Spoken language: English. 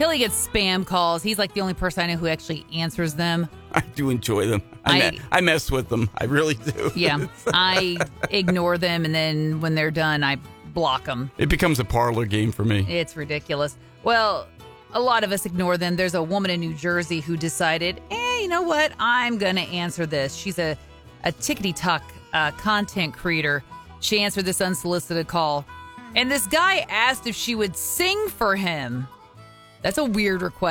Billy gets spam calls. He's like the only person I know who actually answers them. I do enjoy them. I mess with them. I really do. Yeah, I ignore them, and then when they're done, I block them. It becomes a parlor game for me. It's ridiculous. Well, a lot of us ignore them. There's a woman in New Jersey who decided, you know what? I'm going to answer this. She's a tickety-tock content creator. She answered this unsolicited call, and this guy asked if she would sing for him. That's a weird request.